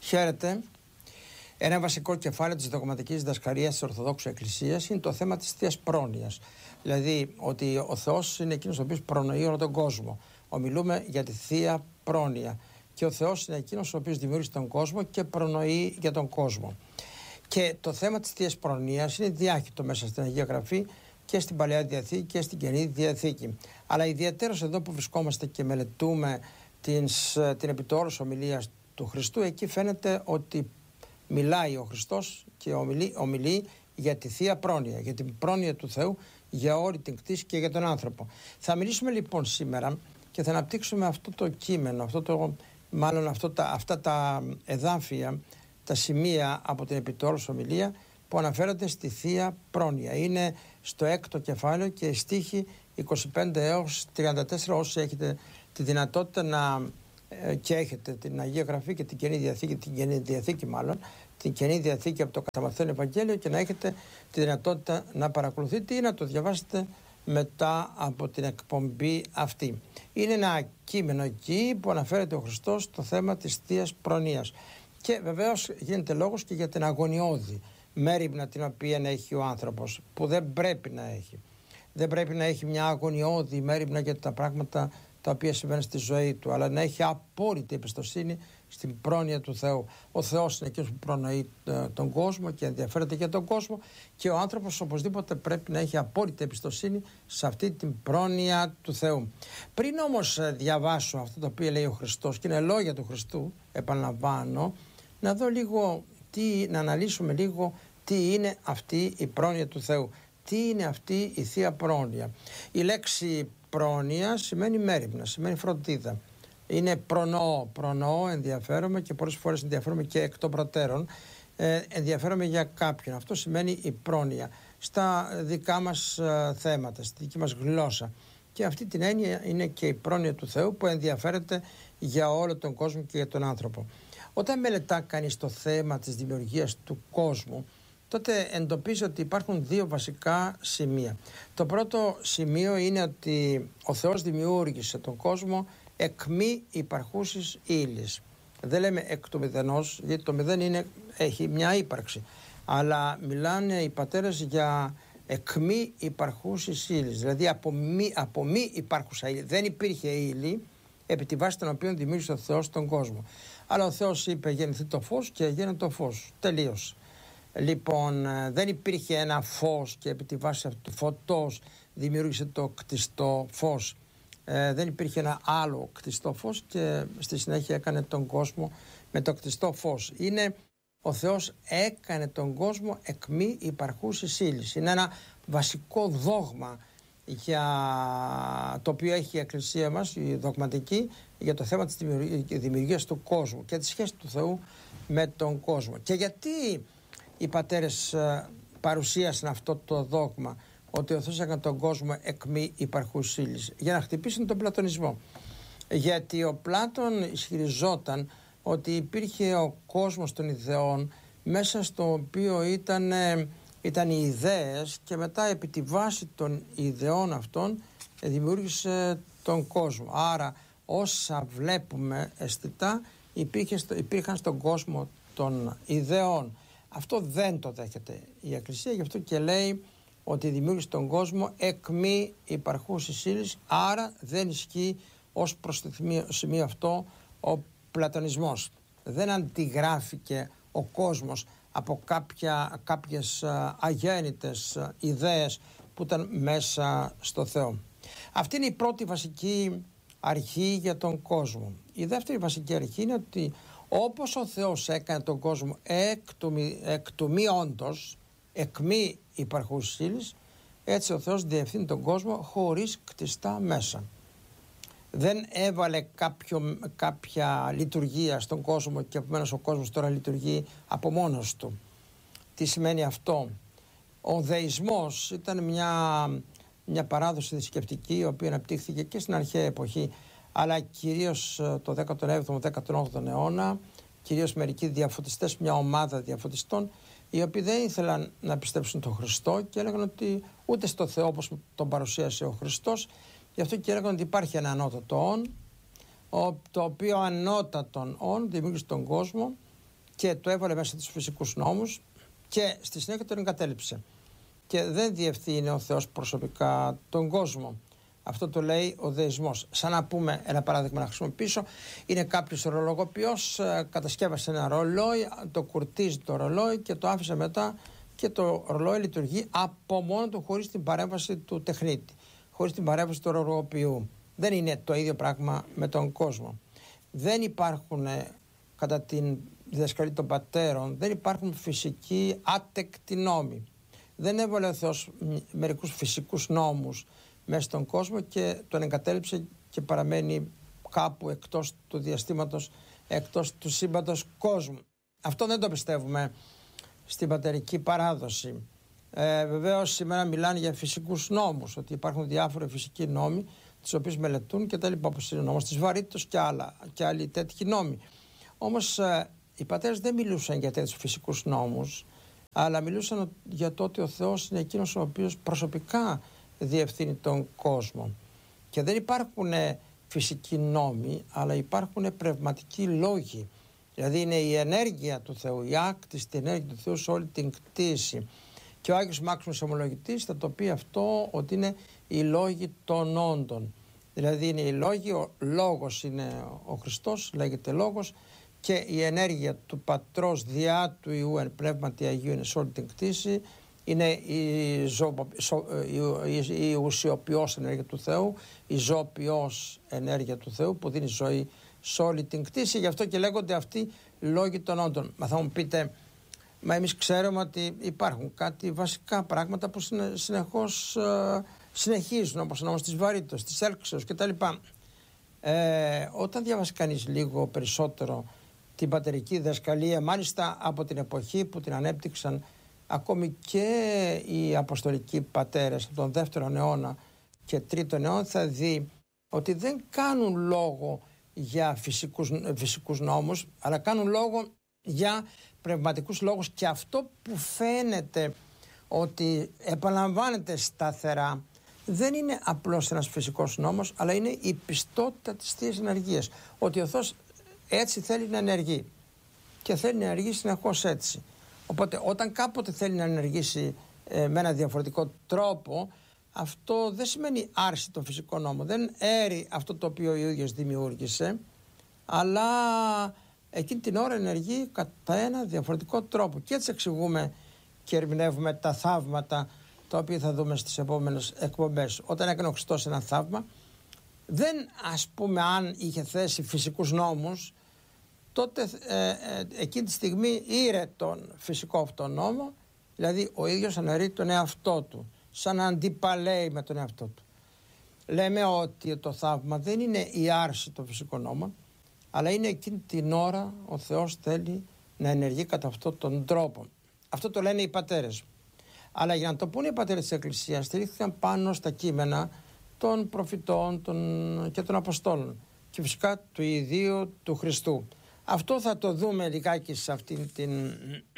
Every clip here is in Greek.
Χαίρετε. Ένα βασικό κεφάλαιο της δογματικής διδασκαλίας της Ορθοδόξου Εκκλησίας είναι το θέμα της Θείας Πρόνοιας. Δηλαδή ότι ο Θεός είναι εκείνος ο οποίος προνοεί όλο τον κόσμο. Ομιλούμε για τη Θεία Πρόνοια. Και ο Θεός είναι εκείνος ο οποίος δημιούργησε τον κόσμο και προνοεί για τον κόσμο. Και το θέμα της Θείας Προνοίας είναι διάχυτο μέσα στην Αγία Γραφή και στην Παλαιά Διαθήκη και στην Καινή Διαθήκη. Αλλά ιδιαίτερως εδώ που βρισκόμαστε και μελετούμε την επιτόρους ομιλίας του Χριστού, εκεί φαίνεται ότι μιλάει ο Χριστός και ομιλεί για τη Θεία Πρόνοια, για την πρόνοια του Θεού για όλη την κτήση και για τον άνθρωπο. Θα μιλήσουμε λοιπόν σήμερα και θα αναπτύξουμε αυτό το κείμενο, αυτά τα εδάφια, τα σημεία από την επιτόρους ομιλία που αναφέρονται στη Θεία Πρόνοια. Είναι στο 6ο κεφάλαιο και στίχοι 25 έως 34, όσοι έχετε τη δυνατότητα και έχετε την Αγία Γραφή και την Καινή Διαθήκη, την Καινή Διαθήκη από το Καταμαθαίον Ευαγγέλιο, και να έχετε τη δυνατότητα να παρακολουθείτε ή να το διαβάσετε μετά από την εκπομπή αυτή. Είναι ένα κείμενο εκεί που αναφέρεται ο Χριστός στο θέμα της Θείας Προνοίας. Και βεβαίως γίνεται λόγος και για την αγωνιώδη μέριμνα την οποία έχει ο άνθρωπος, που δεν πρέπει να έχει. Δεν πρέπει να έχει μια αγωνιώδη μέριμνα για τα πράγματα τα οποία συμβαίνουν στη ζωή του, αλλά να έχει απόλυτη εμπιστοσύνη στην πρόνοια του Θεού. Ο Θεός είναι εκείνος που προνοεί τον κόσμο και ενδιαφέρεται για τον κόσμο, και ο άνθρωπος οπωσδήποτε πρέπει να έχει απόλυτη εμπιστοσύνη σε αυτή την πρόνοια του Θεού. Πριν όμως διαβάσω αυτό το οποίο λέει ο Χριστός, και είναι λόγια του Χριστού, επαναλαμβάνω, να αναλύσουμε λίγο τι είναι αυτή η πρόνοια του Θεού. Τι είναι αυτή η Θεία Πρόνοια. Η λέξη πρόνοια σημαίνει μέριμνα, σημαίνει φροντίδα. Είναι προνοώ, ενδιαφέρομαι, και πολλές φορές ενδιαφέρομαι και εκ των προτέρων. Ενδιαφέρομαι για κάποιον. Αυτό σημαίνει η πρόνοια στα δικά μας θέματα, στη δική μας γλώσσα. Και αυτή την έννοια είναι και η πρόνοια του Θεού που ενδιαφέρεται για όλο τον κόσμο και για τον άνθρωπο. Όταν μελετά κανείς το θέμα της δημιουργίας του κόσμου, τότε εντοπίζει ότι υπάρχουν δύο βασικά σημεία. Το πρώτο σημείο είναι ότι ο Θεός δημιούργησε τον κόσμο εκ μη υπαρχούσης ύλης. Δεν λέμε εκ του μηδενός, γιατί το μηδέν έχει μια ύπαρξη. Αλλά μιλάνε οι πατέρες για εκ μη υπαρχούσης ύλης, δηλαδή από μη υπάρχουσα ύλη. Δεν υπήρχε ύλη επί τη βάση των οποίων δημιούργησε ο Θεός τον κόσμο. Αλλά ο Θεός είπε γεννηθεί το φως και έγινε το φως. Τελείωσε. Λοιπόν, δεν υπήρχε ένα φως και επί τη βάση αυτού του φωτός δημιούργησε το κτιστό φως. Δεν υπήρχε ένα άλλο κτιστό φως και στη συνέχεια έκανε τον κόσμο με το κτιστό φως. Ο Θεός έκανε τον κόσμο εκ μη υπαρχούσης ύλης. Είναι ένα βασικό δόγμα για το οποίο έχει η Εκκλησία μας, η δογματική, για το θέμα της δημιουργίας του κόσμου και τη σχέση του Θεού με τον κόσμο. Και γιατί οι πατέρες παρουσίασαν αυτό το δόγμα, ότι ο Θεός έκανε τον κόσμο εκ μη υπαρχούσης ύλης? Για να χτυπήσουν τον πλατωνισμό. Γιατί ο Πλάτων ισχυριζόταν ότι υπήρχε ο κόσμος των ιδεών, μέσα στο οποίο ήταν οι ιδέες, και μετά επί τη βάση των ιδεών αυτών δημιούργησε τον κόσμο. Άρα όσα βλέπουμε αισθητά υπήρχαν στον κόσμο των ιδεών. Αυτό δεν το δέχεται η Εκκλησία, γι' αυτό και λέει ότι δημιούργησε τον κόσμο εκ μη υπαρχούσης ύλης, άρα δεν ισχύει ως προς το σημείο αυτό ο πλατωνισμός. Δεν αντιγράφηκε ο κόσμος από κάποιες αγέννητες ιδέες που ήταν μέσα στο Θεό. Αυτή είναι η πρώτη βασική αρχή για τον κόσμο. Η δεύτερη βασική αρχή είναι ότι όπως ο Θεός έκανε τον κόσμο εκ του μη όντως, εκ μη υπαρχούσης ύλης, έτσι ο Θεός διευθύνει τον κόσμο χωρίς κτιστά μέσα. Δεν έβαλε κάποια λειτουργία στον κόσμο και επομένως ο κόσμος τώρα λειτουργεί από μόνος του. Τι σημαίνει αυτό? Ο δεισμός ήταν μια παράδοση θρησκευτική, η οποία αναπτύχθηκε και στην αρχαία εποχή, αλλά κυρίως το 17ο-18ο αιώνα, κυρίως μερικοί διαφωτιστές, μια ομάδα διαφωτιστών, οι οποίοι δεν ήθελαν να πιστέψουν τον Χριστό και έλεγαν ότι ούτε στο Θεό όπως τον παρουσίασε ο Χριστός. Γι' αυτό και έλεγαν ότι υπάρχει ένα ανώτατο όν, το οποίο ανώτατον όν δημιούργησε τον κόσμο και το έβαλε μέσα στους φυσικούς νόμους και στη συνέχεια τον εγκατέλειψε. Και δεν διευθύνει ο Θεός προσωπικά τον κόσμο. Αυτό το λέει ο δεϊσμός. Σαν να πούμε ένα παράδειγμα να χρησιμοποιήσω, είναι κάποιος ρολογοποιός, κατασκεύασε ένα ρολόι, το κουρτίζει το ρολόι και το άφησε μετά και το ρολόι λειτουργεί από μόνο του χωρίς την παρέμβαση του τεχνίτη, χωρίς την παρέμβαση του ρολογοποιού. Δεν είναι το ίδιο πράγμα με τον κόσμο. Δεν υπάρχουν, κατά την διδασκαλία των πατέρων, δεν υπάρχουν φυσικοί άτεκτοι νόμοι. Δεν έβαλε ο Θεός μερικούς φυσικούς νόμους μέσα στον κόσμο και τον εγκατέλειψε και παραμένει κάπου εκτός του διαστήματος, εκτός του σύμπαντος κόσμου. Αυτό δεν το πιστεύουμε στην πατερική παράδοση. Βεβαίως σήμερα μιλάνε για φυσικούς νόμους, ότι υπάρχουν διάφοροι φυσικοί νόμοι τις οποίες μελετούν και τα λοιπά, όπως είναι ο νόμος της βαρύτητας και άλλοι τέτοιοι νόμοι. Όμως οι πατέρες δεν μιλούσαν για τέτοιους φυσικούς νόμους, αλλά μιλούσαν για το ότι ο Θεός είναι εκείνος ο οποίος προσωπικά διευθύνει τον κόσμο. Και δεν υπάρχουν φυσικοί νόμοι, αλλά υπάρχουν πνευματικοί λόγοι. Δηλαδή είναι η ενέργεια του Θεού, η άκτιστη ενέργεια του Θεού σε όλη την κτήση. Και ο Άγιος Μάξιμος Ομολογητής θα το πει αυτό, ότι είναι οι λόγοι των όντων. Δηλαδή είναι οι λόγοι, ο λόγος είναι ο Χριστός, λέγεται λόγος, και η ενέργεια του Πατρός διά του Ιού εν πνεύματι Αγίου είναι σε όλη την κτήση. Είναι η ουσιοποιός ενέργεια του Θεού, η ζωοποιός ενέργεια του Θεού που δίνει ζωή σε όλη την κτήση. Γι' αυτό και λέγονται αυτοί λόγοι των όντων. Μα θα μου πείτε, μα εμείς ξέρουμε ότι υπάρχουν κάτι βασικά πράγματα που συνεχώς συνεχίζουν, όπως ο νόμος της βαρύτητας, της έλξεως κτλ. Όταν διαβάσει κανείς λίγο περισσότερο την πατερική διδασκαλία, μάλιστα από την εποχή που την ανέπτυξαν ακόμη και οι αποστολικοί πατέρες από τον 2ο αιώνα και 3ο αιώνα, θα δει ότι δεν κάνουν λόγο για φυσικούς νόμους, αλλά κάνουν λόγο για πνευματικούς λόγους, και αυτό που φαίνεται ότι επαναλαμβάνεται σταθερά δεν είναι απλώς ένας φυσικός νόμος, αλλά είναι η πιστότητα της Θείας Ενεργείας, ότι ο Θεός έτσι θέλει να ενεργεί και θέλει να ενεργεί συνεχώς έτσι. Οπότε όταν κάποτε θέλει να ενεργήσει με ένα διαφορετικό τρόπο, αυτό δεν σημαίνει άρση των φυσικών νόμων, δεν έρει αυτό το οποίο ο ίδιος δημιούργησε, αλλά εκείνη την ώρα ενεργεί κατά ένα διαφορετικό τρόπο. Και έτσι εξηγούμε και ερμηνεύουμε τα θαύματα τα οποία θα δούμε στις επόμενες εκπομπές. Όταν έκανε ο Χριστός ένα θαύμα, δεν ας πούμε αν είχε θέσει φυσικούς νόμους, τότε εκείνη τη στιγμή ήρε τον φυσικό αυτόν νόμο, δηλαδή ο ίδιος αναιρεί τον εαυτό του, σαν να αντιπαλέει με τον εαυτό του. Λέμε ότι το θαύμα δεν είναι η άρση των φυσικών νόμων, αλλά είναι εκείνη την ώρα ο Θεός θέλει να ενεργεί κατά αυτόν τον τρόπο. Αυτό το λένε οι πατέρες. Αλλά για να το πούνε οι πατέρες της Εκκλησίας, στηρίχθηκαν πάνω στα κείμενα των προφητών και των Αποστόλων και φυσικά του ιδίου του Χριστού. Αυτό θα το δούμε λιγάκι σε αυτήν την...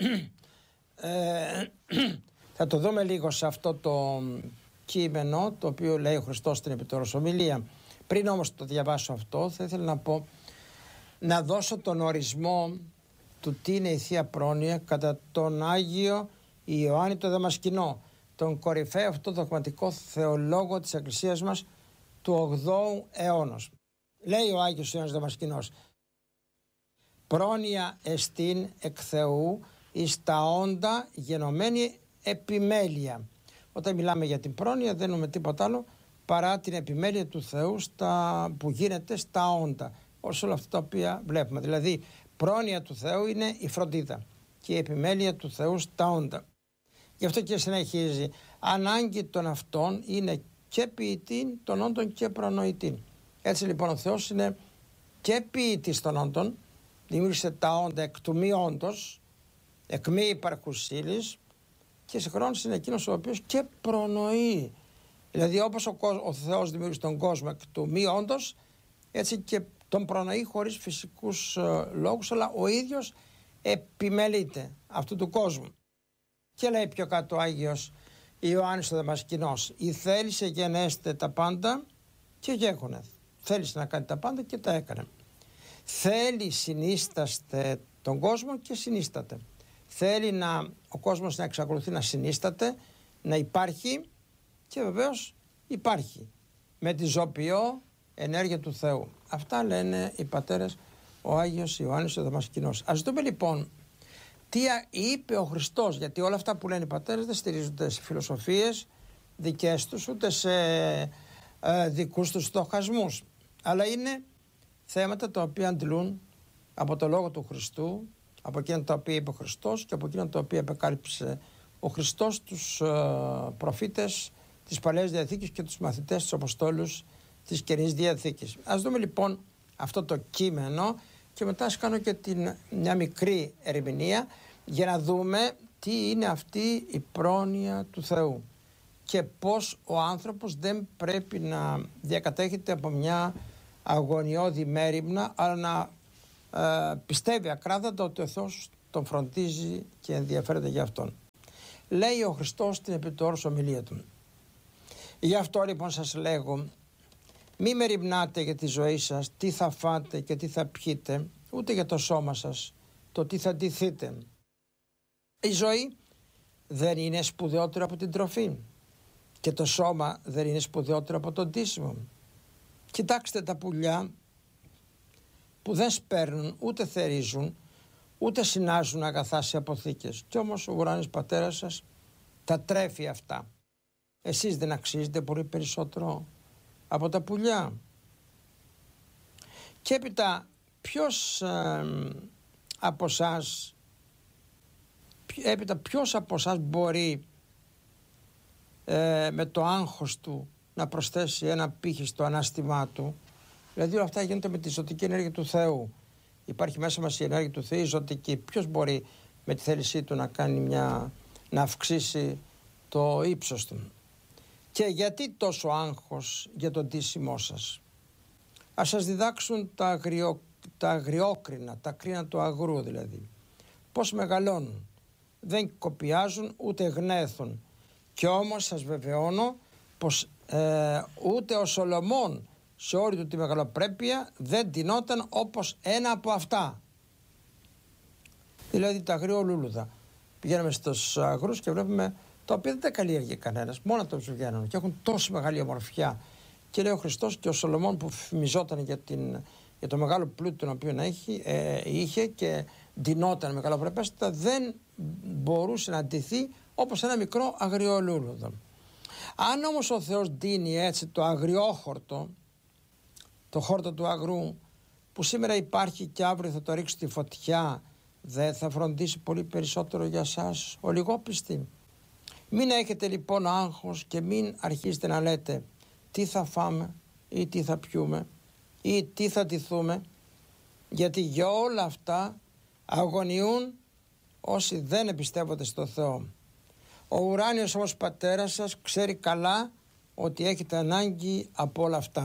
θα το δούμε λίγο σε αυτό το κείμενο το οποίο λέει ο Χριστός στην Επιτόρος Ομιλία. Πριν όμως το διαβάσω αυτό, θα ήθελα να πω, να δώσω τον ορισμό του τι είναι η Θεία Πρόνοια κατά τον Άγιο Ιωάννη το Δαμασκηνό, τον κορυφαίο αυτό δογματικό θεολόγο της Εκκλησίας μας του 8ου αιώνα. Λέει ο Άγιος Ιωάννης Δαμασκηνός: πρόνοια εστίν εκ Θεού εις τα όντα γενομένη επιμέλεια. Όταν μιλάμε για την πρόνοια δεν εννοούμε τίποτα άλλο παρά την επιμέλεια του Θεού που γίνεται στα όντα, όσο όλα αυτά τα οποία βλέπουμε. Δηλαδή πρόνοια του Θεού είναι η φροντίδα και η επιμέλεια του Θεού στα όντα. Γι' αυτό και συνεχίζει, ανάγκη των αυτών είναι και ποιητήν των όντων και προνοητήν. Έτσι λοιπόν ο Θεός είναι και ποιητής των όντων, δημιούργησε τα όντα εκ του μη όντος, εκ μη υπαρχούς ύλης, και συγχρόνως είναι εκείνος ο οποίος και προνοεί. Δηλαδή όπως ο Θεός δημιούργησε τον κόσμο εκ του μη όντος, έτσι και τον προνοεί χωρίς φυσικούς λόγους, αλλά ο ίδιος επιμελείται αυτού του κόσμου. Και λέει πιο κάτω ο Άγιος Ιωάννης ο Δαμασκηνός: η θέλησε γενέστε τα πάντα και γέχονε. Θέλησε να κάνει τα πάντα και τα έκανε. Θέλει συνίσταστε τον κόσμο και συνίσταται. Θέλει ο κόσμος να εξακολουθεί να συνίσταται, να υπάρχει και βεβαίως υπάρχει με τη ζωπιό ενέργεια του Θεού. Αυτά λένε οι πατέρες, ο Άγιος Ιωάννης ο Δαμασκηνός. Ας δούμε λοιπόν τι είπε ο Χριστός, γιατί όλα αυτά που λένε οι πατέρες δεν στηρίζονται σε φιλοσοφίες δικές τους, ούτε σε δικούς τους στοχασμούς, αλλά είναι θέματα τα οποία αντλούν από το λόγο του Χριστού, από εκείνα τα οποία είπε ο Χριστός και από εκείνα τα οποία επεκάλυψε ο Χριστός τους προφήτες της Παλαιάς Διαθήκης και τους μαθητές, τους Αποστόλους της Καινής Διαθήκης. Ας δούμε λοιπόν αυτό το κείμενο και μετά ας κάνω και μια μικρή ερμηνεία για να δούμε τι είναι αυτή η πρόνοια του Θεού και πώς ο άνθρωπος δεν πρέπει να διακατέχεται από μια αγωνιώδη μέριμνα, αλλά να πιστεύει ακράδαντα ότι ο Θεός τον φροντίζει και ενδιαφέρεται για αυτόν. Λέει ο Χριστός στην επιτόρους ομιλία του: γι' αυτό λοιπόν σας λέγω, μη μεριμνάτε για τη ζωή σας, τι θα φάτε και τι θα πιείτε, ούτε για το σώμα σας, το τι θα ντυθείτε. Η ζωή δεν είναι σπουδαιότερο από την τροφή και το σώμα δεν είναι σπουδαιότερο από τον ντύσιμο. Κοιτάξτε τα πουλιά που δεν σπέρνουν, ούτε θερίζουν, ούτε συνάζουν αγαθά σε αποθήκες. Κι όμως ο ουράνιος πατέρας σας τα τρέφει αυτά. Εσείς δεν αξίζετε πολύ περισσότερο από τα πουλιά? Και έπειτα ποιος από εσάς μπορεί με το άγχος του να προσθέσει ένα πύχη στο ανάστημά του? Δηλαδή όλα αυτά γίνονται με τη ζωτική ενέργεια του Θεού. Υπάρχει μέσα μας η ενέργεια του Θεού, η ζωτική. Ποιος μπορεί με τη θέλησή του να κάνει να αυξήσει το ύψος του? Και γιατί τόσο άγχος για τον ντύσιμό σας? Ας σας διδάξουν τα αγριόκρινα, τα κρίνα του αγρού δηλαδή. Πώς μεγαλώνουν, δεν κοπιάζουν ούτε γνέθουν. Κι όμως σας βεβαιώνω πως ούτε ο Σολομών σε όλη του τη μεγαλοπρέπεια δεν ντυνόταν όπως ένα από αυτά. Δηλαδή τα αγριολούλουδα. Πηγαίνουμε στους αγρούς και βλέπουμε τα οποία δεν τα καλλιέργει κανένας, μόνο τα βγαίνουν και έχουν τόσο μεγάλη ομορφιά. Και λέει ο Χριστός, και ο Σολομών που φημιζόταν για το μεγάλο πλούτο τον οποίο είχε και ντυνόταν μεγαλοπρεπέστατα, δεν μπορούσε να ντυθεί όπως ένα μικρό αγριολούλουδο. Αν όμως ο Θεός ντύνει έτσι το αγριόχορτο, το χόρτο του αγρού, που σήμερα υπάρχει και αύριο θα το ρίξει στη φωτιά, δεν θα φροντίσει πολύ περισσότερο για σας ο λιγόπιστοι? Μην έχετε λοιπόν άγχος και μην αρχίσετε να λέτε τι θα φάμε ή τι θα πιούμε ή τι θα ντυθούμε, γιατί για όλα αυτά αγωνιούν όσοι δεν εμπιστεύονται στο Θεό. Ο ουράνιος όμως πατέρας σας ξέρει καλά ότι έχετε ανάγκη από όλα αυτά.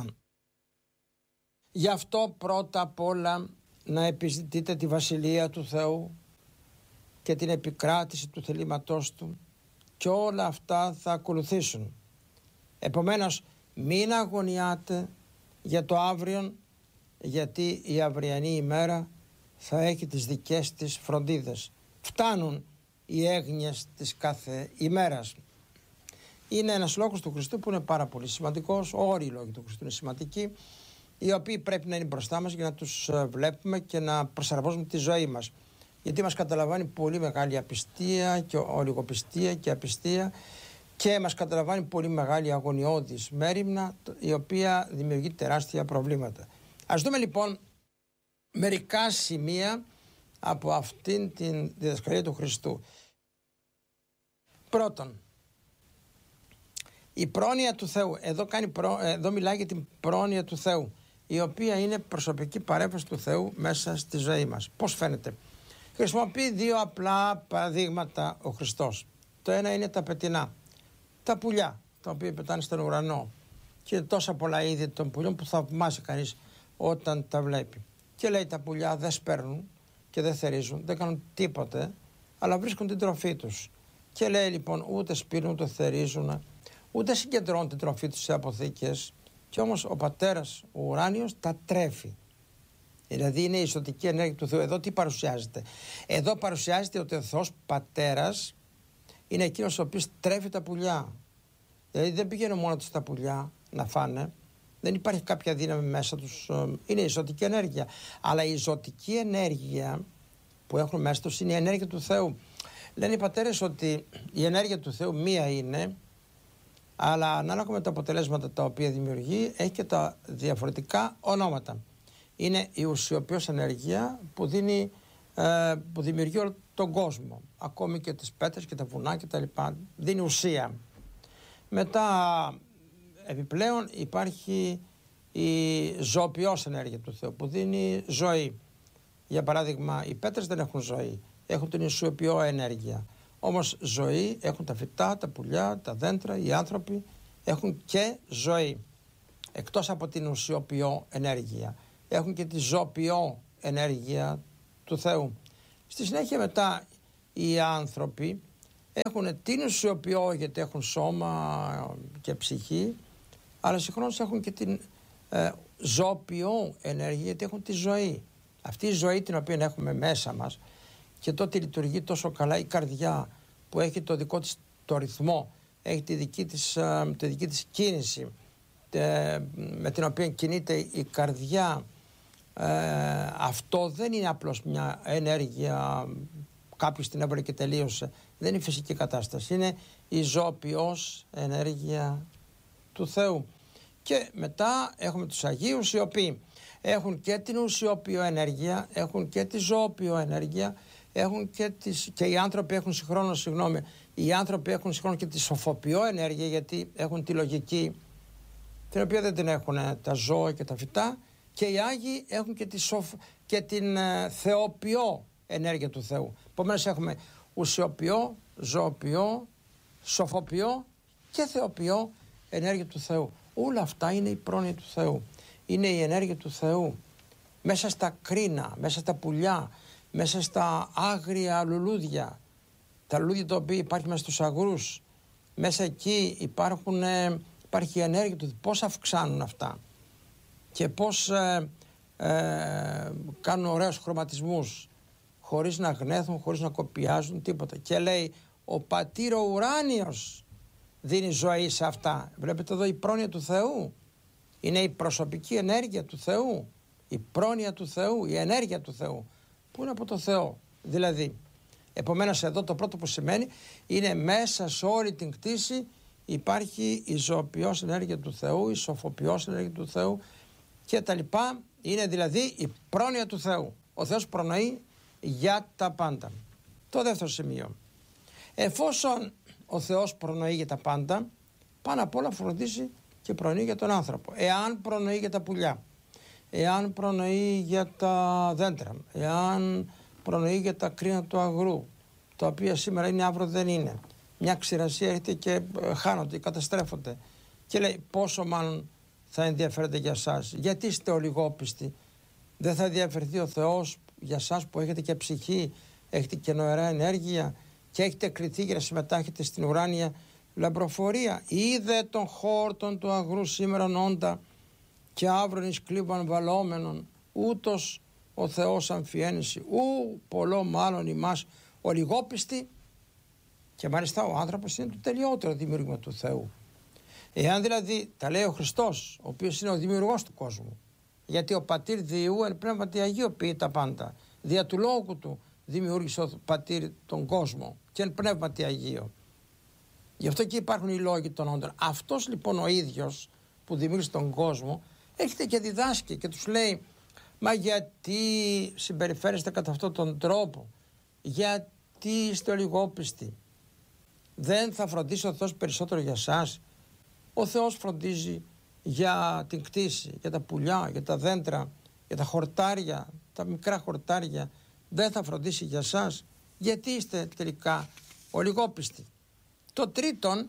Γι' αυτό πρώτα απ' όλα να επιζητείτε τη βασιλεία του Θεού και την επικράτηση του θελήματός του, και όλα αυτά θα ακολουθήσουν. Επομένως μην αγωνιάτε για το αύριο, γιατί η αυριανή ημέρα θα έχει τις δικές της φροντίδες. Φτάνουν οι έγνοιες της κάθε ημέρας. Είναι ένας λόγος του Χριστού που είναι πάρα πολύ σημαντικός. Όλοι οι λόγοι του Χριστού είναι σημαντικοί, οι οποίοι πρέπει να είναι μπροστά μας για να τους βλέπουμε και να προσαρμόζουμε τη ζωή μας. Γιατί μας καταλαμβάνει πολύ μεγάλη απιστία και ολιγοπιστία και απιστία, και μας καταλαμβάνει πολύ μεγάλη αγωνιώδης μέριμνα, η οποία δημιουργεί τεράστια προβλήματα. Ας δούμε λοιπόν μερικά σημεία από αυτήν την διδασκαλία του Χριστού. Πρώτον, η πρόνοια του Θεού. Εδώ μιλάει για την πρόνοια του Θεού, η οποία είναι προσωπική παρέμβαση του Θεού μέσα στη ζωή μας. Πώς φαίνεται? Χρησιμοποιεί δύο απλά παραδείγματα ο Χριστός. Το ένα είναι τα πετεινά, τα πουλιά, τα οποία πετάνε στον ουρανό, και τόσα πολλά είδη των πουλιών που θαυμάζει κανείς όταν τα βλέπει. Και λέει τα πουλιά δεν σπέρνουν και δεν θερίζουν, δεν κάνουν τίποτε, αλλά βρίσκουν την τροφή τους. Και λέει λοιπόν ούτε σπείρουν, ούτε θερίζουν, ούτε συγκεντρώνουν την τροφή τους σε αποθήκες, και όμως ο πατέρας ο ουράνιος τα τρέφει. Δηλαδή είναι η ζωτική ενέργεια του Θεού. Εδώ τι παρουσιάζεται? Εδώ παρουσιάζεται ότι ο Θεός Πατέρας είναι εκείνος ο οποίος τρέφει τα πουλιά. Δηλαδή δεν πηγαίνουν μόνο τους τα πουλιά να φάνε. Δεν υπάρχει κάποια δύναμη μέσα τους. Είναι η ζωτική ενέργεια. Αλλά η ζωτική ενέργεια που έχουν μέσα τους είναι η ενέργεια του Θεού. Λένε οι πατέρες ότι η ενέργεια του Θεού μία είναι, αλλά ανάλογα με τα αποτελέσματα τα οποία δημιουργεί, έχει και τα διαφορετικά ονόματα. Είναι η ουσιοποιώς ενέργεια που δημιουργεί όλο τον κόσμο. Ακόμη και τις πέτρες και τα βουνά και τα λοιπά. Δίνει ουσία. Μετά επιπλέον υπάρχει η ζωοποιώς ενέργεια του Θεού που δίνει ζωή. Για παράδειγμα, οι πέτρες δεν έχουν ζωή. Έχουν την ουσιοποιώ ενέργεια. Όμως ζωή έχουν τα φυτά, τα πουλιά, τα δέντρα, οι άνθρωποι έχουν και ζωή. Εκτός από την ουσιοποιώ ενέργεια. Έχουν και τη ζωοποιώ ενέργεια του Θεού. Στη συνέχεια μετά οι άνθρωποι έχουν την ουσιοποιώ γιατί έχουν σώμα και ψυχή, αλλά συγχρόνως έχουν και την ζωοποιώ ενέργεια γιατί έχουν τη ζωή. Αυτή η ζωή την οποία έχουμε μέσα μας και τότε λειτουργεί τόσο καλά η καρδιά που έχει το δικό της το ρυθμό, έχει τη δική της κίνηση με την οποία κινείται η καρδιά. Αυτό δεν είναι απλώς μια ενέργεια, κάποιος την έβαλε και τελείωσε. Δεν είναι φυσική κατάσταση, είναι η ζωοποιώς ενέργεια του Θεού. Και μετά έχουμε τους Αγίους οι οποίοι έχουν και την ουσιοποιώ ενέργεια, έχουν και τη ζωοποιώ ενέργεια, έχουν και οι άνθρωποι έχουν συγχρόνως, οι άνθρωποι έχουν συγχρόνως και τη σοφοποιώ ενέργεια, γιατί έχουν τη λογική την οποία δεν την έχουν τα ζώα και τα φυτά, και οι Άγιοι έχουν και την θεοποιώ ενέργεια του Θεού. Επομένως έχουμε ουσιοποιώ, ζωοποιώ, σοφοποιώ και θεοποιώ ενέργεια του Θεού. Όλα αυτά είναι η πρόνοια του Θεού. Είναι η ενέργεια του Θεού. Μέσα στα κρίνα, μέσα στα πουλιά, μέσα στα άγρια λουλούδια, τα λουλούδια τα οποία υπάρχει μέσα στους αγρούς, μέσα εκεί υπάρχει η ενέργεια του Θεού. Πώς αυξάνουν αυτά και πώς κάνουν ωραίους χρωματισμούς χωρίς να γνέθουν, χωρίς να κοπιάζουν τίποτα. Και λέει ο Πατήρ ο ουράνιος δίνει ζωή σε αυτά. Βλέπετε εδώ η πρόνοια του Θεού. Είναι η προσωπική ενέργεια του Θεού, η πρόνοια του Θεού, η ενέργεια του Θεού που είναι από το Θεό. Δηλαδή, επομένως εδώ το πρώτο που σημαίνει είναι μέσα σε όλη την κτήση υπάρχει η ζωοποιώς ενέργεια του Θεού, η σοφοποιώς ενέργεια του Θεού και τα λοιπά. Είναι δηλαδή η πρόνοια του Θεού. Ο Θεός προνοεί για τα πάντα. Το δεύτερο σημείο. Εφόσον ο Θεός προνοεί για τα πάντα, πάνω απ' όλα φροντίζει και προνοεί για τον άνθρωπο. Εάν προνοεί για τα πουλιά, εάν προνοεί για τα δέντρα, εάν προνοεί για τα κρίνα του αγρού, τα οποία σήμερα είναι, αύριο δεν είναι. Μια ξηρασία έρχεται και χάνονται, καταστρέφονται. Και λέει πόσο μάλλον θα ενδιαφέρεται για σας. Γιατί είστε ολιγόπιστοι? Δεν θα ενδιαφερθεί ο Θεός για σας που έχετε και ψυχή, έχετε και νοερά ενέργεια και έχετε κριθεί για να συμμετάχετε στην ουράνια λαμπροφορία? Είδε των χόρτων του αγρού σήμερα όντα και αύριον εις κλίβαν βαλόμενον, ούτως ο Θεός αμφιένηση, ου πολλό μάλλον ημάς ολιγόπιστοι. Και μάλιστα ο άνθρωπος είναι το τελειότερο δημιούργημα του Θεού. Εάν δηλαδή τα λέει ο Χριστός, ο οποίος είναι ο δημιουργός του κόσμου, γιατί ο Πατήρ Διού εν πνεύματι Αγίου ποιεί τα πάντα, δια του λόγου του δημιούργησε ο Πατήρ τον κόσμο και εν πνεύματι Αγίο. Γι' αυτό και υπάρχουν οι λόγοι των όντων. Αυτός λοιπόν ο ίδιος που δημιούργησε τον κόσμο έρχεται και διδάσκει και τους λέει, μα γιατί συμπεριφέρεστε κατά αυτόν τον τρόπο, γιατί είστε ολιγόπιστοι? Δεν θα φροντίσει ο Θεός περισσότερο για σας? Ο Θεός φροντίζει για την κτήση, για τα πουλιά, για τα δέντρα, για τα χορτάρια, τα μικρά χορτάρια. Δεν θα φροντίσει για σας? Γιατί είστε τελικά ολιγόπιστοι? Το τρίτον,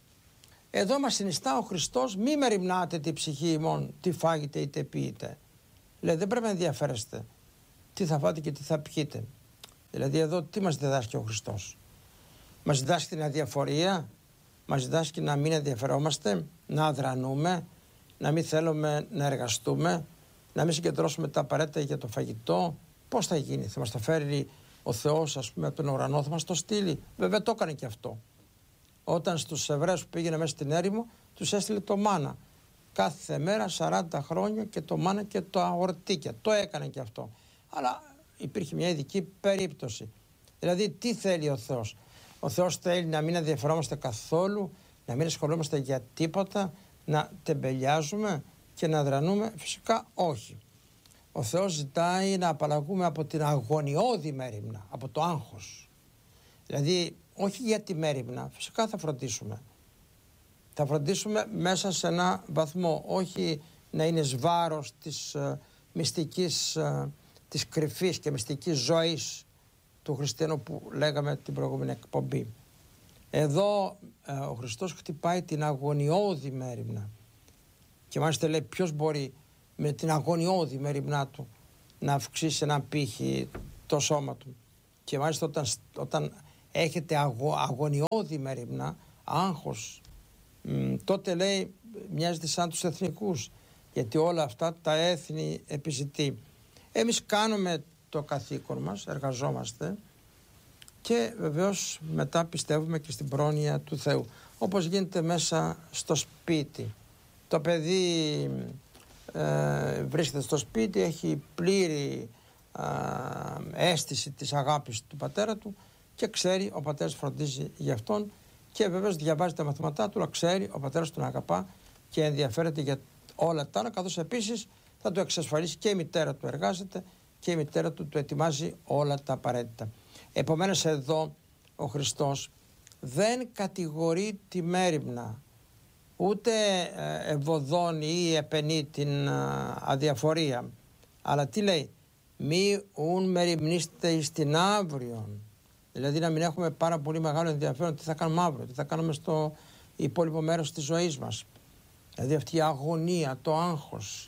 εδώ μας συνιστά ο Χριστός, μη μεριμνάτε τη ψυχή ημών, τι φάγετε είτε πείτε. Λέει, δεν πρέπει να ενδιαφέρεστε τι θα φάτε και τι θα πιείτε. Δηλαδή εδώ τι μας διδάσκει ο Χριστός? Μας διδάσκει την αδιαφορία, μας διδάσκει να μην ενδιαφερόμαστε, να αδρανούμε, να μην θέλουμε να εργαστούμε, να μην συγκεντρώσουμε τα απαραίτητα για το φαγητό, πώς θα γίνει? Θα μας το φέρει ο Θεός, ας πούμε, από τον ουρανό, θα μας το στείλει? Βέβαια το έκανε και αυτό. Όταν στους Εβραίους που πήγαινε μέσα στην έρημο, τους έστειλε το μάνα. Κάθε μέρα 40 χρόνια και το μάνα και τα ορτίκια. Το έκανε και αυτό. Αλλά υπήρχε μια ειδική περίπτωση. Δηλαδή, τι θέλει ο Θεός? Ο Θεός θέλει να μην ενδιαφερόμαστε καθόλου, να μην ασχολούμαστε για τίποτα, να τεμπελιάζουμε και να δρανούμε? Φυσικά όχι. Ο Θεός ζητάει να απαλλαγούμε από την αγωνιώδη μέριμνα, από το άγχος. Δηλαδή, όχι για τη μέριμνα, φυσικά θα φροντίσουμε. Θα φροντίσουμε μέσα σε ένα βαθμό, όχι να είναι βάρος της μυστικής, της κρυφής και μυστικής ζωής του χριστιανού που λέγαμε την προηγούμενη εκπομπή. Εδώ ο Χριστός χτυπάει την αγωνιώδη μέριμνα και μάλιστα λέει ποιος μπορεί με την αγωνιώδη μέριμνά του να αυξήσει έναν πύχη το σώμα του. Και μάλιστα όταν έχετε αγωνιώδη μέριμνα, άγχος, τότε λέει μοιάζεται σαν τους εθνικούς, γιατί όλα αυτά τα έθνη επιζητεί. Εμείς κάνουμε το καθήκον μας, εργαζόμαστε και βεβαίως μετά πιστεύουμε και στην πρόνοια του Θεού. Όπως γίνεται μέσα στο σπίτι. Το παιδί βρίσκεται στο σπίτι, έχει πλήρη αίσθηση της αγάπης του πατέρα του και ξέρει ο πατέρας φροντίζει για αυτόν και βεβαίως διαβάζει τα μαθήματά του, αλλά ξέρει ο πατέρας τον αγαπά και ενδιαφέρεται για όλα τα άλλα, καθώς επίσης θα του εξασφαλίσει και η μητέρα του εργάζεται και η μητέρα του ετοιμάζει όλα τα απαραίτητα. Επομένως εδώ ο Χριστός δεν κατηγορεί τη μέριμνα, ούτε ευωδώνει ή επενεί την αδιαφορία, αλλά τι λέει? Μη ουν μεριμνήστε εις την αύριον. Δηλαδή να μην έχουμε πάρα πολύ μεγάλο ενδιαφέρον τι θα κάνουμε αύριο, τι θα κάνουμε στο υπόλοιπο μέρος της ζωής μας. Δηλαδή αυτή η αγωνία, το άγχος,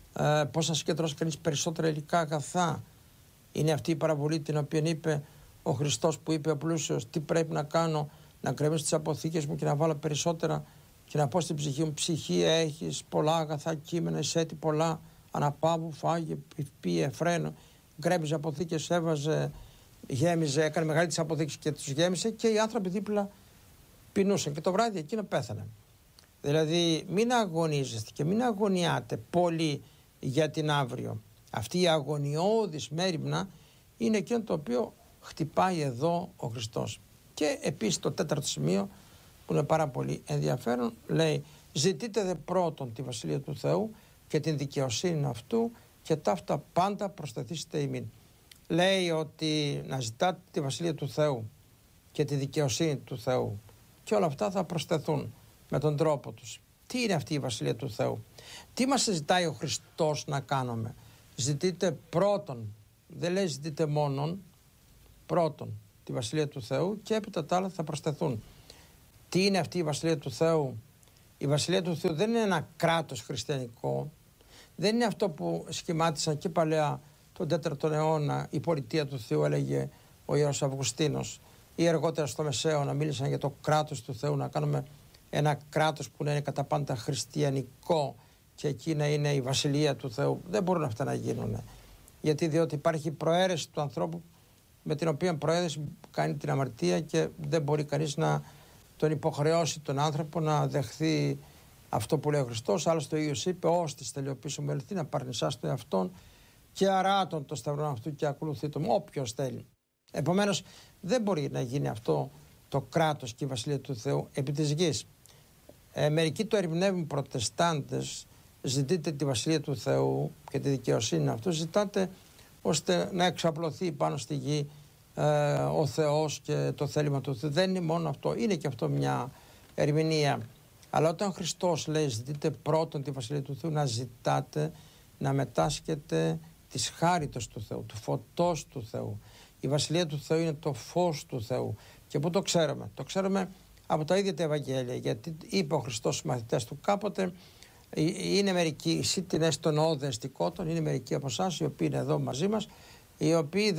πώς να συγκεντρώσει κανείς περισσότερα υλικά αγαθά. Είναι αυτή η παραβολή την οποία είπε ο Χριστός, που είπε ο πλούσιος, τι πρέπει να κάνω? Να κρεμίσω τις αποθήκες μου και να βάλω περισσότερα και να πω στην ψυχή μου, ψυχή έχεις πολλά αγαθά κείμενα, εισέτη πολλά, αναπαύου, φάγε, πίε, φρένο. Γκρέμιζε αποθήκες, έβαζε, γέμιζε, έκανε μεγάλη τις αποθήκες και τους γέμισε και οι άνθρωποι δίπλα πεινούσαν και το βράδυ εκείνο πέθανε. Δηλαδή μην αγωνίζεστε και μην αγωνιάτε πολύ για την αύριο. Αυτή η αγωνιώδης μέριμνα είναι εκείνο το οποίο χτυπάει εδώ ο Χριστός. Και επίσης το τέταρτο σημείο που είναι πάρα πολύ ενδιαφέρον λέει, ζητείτε δε πρώτον τη Βασιλεία του Θεού και την δικαιοσύνη αυτού και ταύτα πάντα προσταθήσετε ημίν. Λέει ότι να ζητάτε τη Βασιλεία του Θεού και τη δικαιοσύνη του Θεού και όλα αυτά θα προσθεθούν με τον τρόπο τους. Τι είναι αυτή η Βασιλεία του Θεού? Τι μας ζητάει ο Χριστός να κάνουμε? Ζητείτε πρώτον, δεν λέει ζητείτε μόνον, πρώτον τη Βασιλεία του Θεού και έπειτα τα άλλα θα προσθεθούν. Τι είναι αυτή η Βασιλεία του Θεού? Η Βασιλεία του Θεού δεν είναι ένα κράτος χριστιανικό, δεν είναι αυτό που σχημάτισαν και παλαιά τον 4ο αιώνα η πολιτεία του Θεού, έλεγε ο Ιερός Αυγουστίνος, ή αργότερα στο Μεσαίωνα μίλησαν για το κράτος του Θεού, να κάνουμε ένα κράτος που να είναι κατά πάντα χριστιανικό και εκεί να είναι η Βασιλεία του Θεού. Δεν μπορούν αυτά να γίνουν. Γιατί διότι υπάρχει προαίρεση του ανθρώπου με την οποία προαίρεση κάνει την αμαρτία και δεν μπορεί κανείς να τον υποχρεώσει τον άνθρωπο να δεχθεί αυτό που λέει ο Χριστός. Άλλωστε ο ίδιος είπε, ώστις τελειοποιήσω με ελθύ να παρνησάς τον εαυτόν και αράτων το σταυρό αυτού και ακολουθεί τον όποιος θέλει. Επομένως δεν μπορεί να γίνει αυτό το κράτος και η Βασιλεία του Θεού επί της γης. Μερικοί το ερμηνεύουν προτεστάντες, ζητείτε τη Βασιλεία του Θεού και τη δικαιοσύνη αυτού, ζητάτε ώστε να εξαπλωθεί πάνω στη γη ο Θεός και το θέλημα του Θεού. Δεν είναι μόνο αυτό, είναι και αυτό μια ερμηνεία. Αλλά όταν ο Χριστός λέει ζητείτε πρώτον τη Βασιλεία του Θεού, να ζητάτε να μετάσχετε της χάριτος του Θεού, του φωτός του Θεού. Η Βασιλεία του Θεού είναι το φως του Θεού. Και πού το ξέρουμε? Το ξέρουμε από τα ίδια τα Ευαγγέλια, γιατί είπε ο Χριστός στους μαθητές του κάποτε, είναι μερικοί σύντηνες των όδεστικότων, είναι μερικοί από εσάς οι οποίοι είναι εδώ μαζί μας, οι οποίοι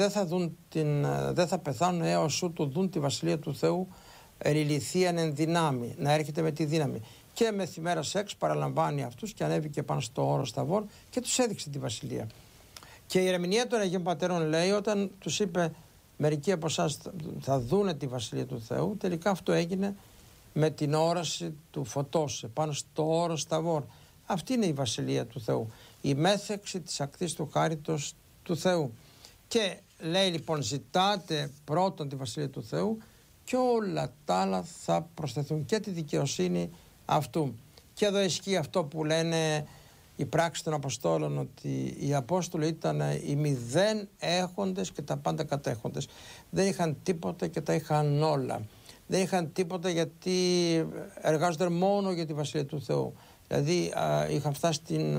δεν θα πεθάνουν έως ότου δουν τη Βασιλεία του Θεού ερηληθίαν εν δυνάμει, να έρχεται με τη δύναμη. και με θυμέρα σεξ παραλαμβάνει αυτούς και ανέβηκε πάνω στο όρο Σταβόρ και τους έδειξε τη βασιλεία. Και η ερμηνεία των Αγίων Πατερών λέει, όταν τους είπε μερικοί από εσάς θα δούνε τη βασιλεία του Θεού, τελικά αυτό έγινε με την όραση του φωτός πάνω στο όρο Σταβόρ. Αυτή είναι η βασιλεία του Θεού, η μέθεξη της ακτής του χάριτος του Θεού. Και λέει λοιπόν, ζητάτε πρώτον τη βασιλεία του Θεού και όλα τα άλλα θα προσθεθούν, και τη δικαιοσύνη αυτού. Και εδώ ισχύει αυτό που λένε οι πράξεις των Αποστόλων, ότι οι Απόστολοι ήταν οι μηδέν έχοντες και τα πάντα κατέχοντες. Δεν είχαν τίποτα και τα είχαν όλα. Δεν είχαν τίποτα γιατί εργάζονταν μόνο για τη βασιλεία του Θεού. Δηλαδή είχαν φτάσει στην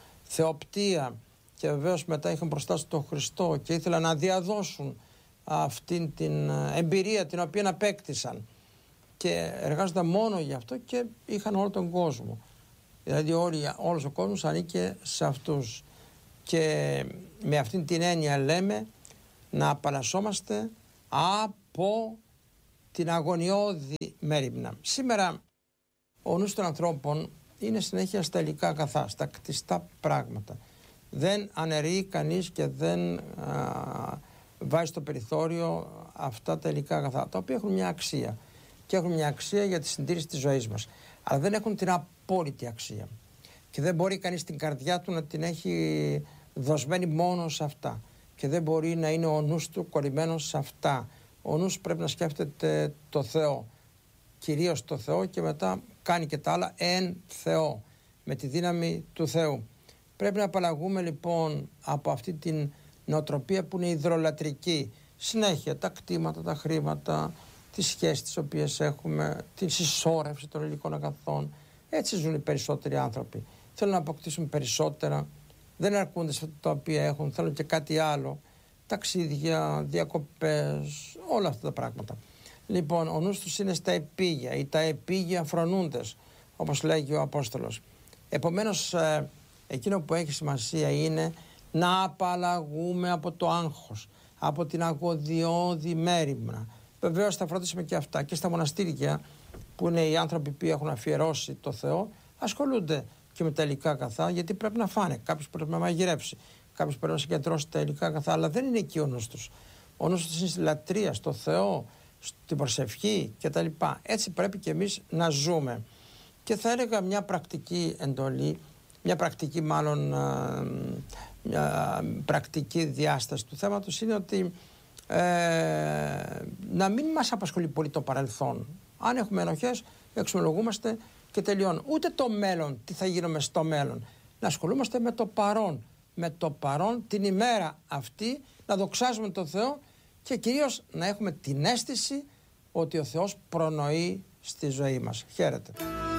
θεοπτία και βεβαίως μετά είχαν μπροστά στον Χριστό και ήθελαν να διαδώσουν αυτήν την εμπειρία την οποία απέκτησαν. Και εργάζονταν μόνο για αυτό και είχαν όλο τον κόσμο. Δηλαδή όλος ο κόσμος ανήκε σε αυτούς. Και με αυτήν την έννοια λέμε να απαλλασσόμαστε από την αγωνιώδη μέριμνα. Σήμερα ο νους των ανθρώπων είναι συνέχεια στα υλικά αγαθά, στα κτιστά πράγματα. Δεν αναιρεί κανείς και δεν βάζει στο περιθώριο αυτά τα υλικά αγαθά, τα οποία έχουν μια αξία. Και έχουν μια αξία για τη συντήρηση της ζωής μας. Αλλά δεν έχουν την απόλυτη αξία. Και δεν μπορεί κανείς την καρδιά του να την έχει δοσμένη μόνο σε αυτά. Και δεν μπορεί να είναι ο νους του κορυμένος σε αυτά. Ο νους πρέπει να σκέφτεται το Θεό. Κυρίως το Θεό και μετά κάνει και τα άλλα εν Θεό. Με τη δύναμη του Θεού. Πρέπει να απαλλαγούμε λοιπόν από αυτή την νοοτροπία που είναι υδρολατρική. Συνέχεια τα κτήματα, τα χρήματα, τις σχέσεις τις οποίες έχουμε, την συσσόρευση των υλικών αγαθών. Έτσι ζουν οι περισσότεροι άνθρωποι. Θέλουν να αποκτήσουν περισσότερα, δεν αρκούνται σε τα οποία έχουν, θέλουν και κάτι άλλο. Ταξίδια, διακοπές, όλα αυτά τα πράγματα. Λοιπόν, ο νους τους είναι στα επίγεια ή τα επίγεια φρονούντες, όπως λέγει ο Απόστολος. Επομένως, εκείνο που έχει σημασία είναι να απαλλαγούμε από το άγχος, από την αγωδιώδη μέριμνα. Βεβαίως θα φροντίσουμε και αυτά. Και στα μοναστήρια, που είναι οι άνθρωποι που έχουν αφιερώσει το Θεό, ασχολούνται και με τα υλικά αγαθά, γιατί πρέπει να φάνε. Κάποιος πρέπει να μαγειρεύσει, κάποιος πρέπει να συγκεντρώσει τα υλικά αγαθά, αλλά δεν είναι εκεί ο νους τους. Ο νους τους είναι στη λατρεία, στο Θεό, στην προσευχή κτλ. Έτσι πρέπει και εμείς να ζούμε. Και θα έλεγα μια πρακτική εντολή, μια πρακτική διάσταση του θέματος είναι ότι να μην μας απασχολεί πολύ το παρελθόν. Αν έχουμε ενοχές, εξομολογούμαστε και τελειώνει. Ούτε το μέλλον, τι θα γίνουμε στο μέλλον. Να ασχολούμαστε με το παρόν. Με το παρόν, την ημέρα αυτή, να δοξάζουμε τον Θεό και κυρίως να έχουμε την αίσθηση ότι ο Θεός προνοεί στη ζωή μας. Χαίρετε.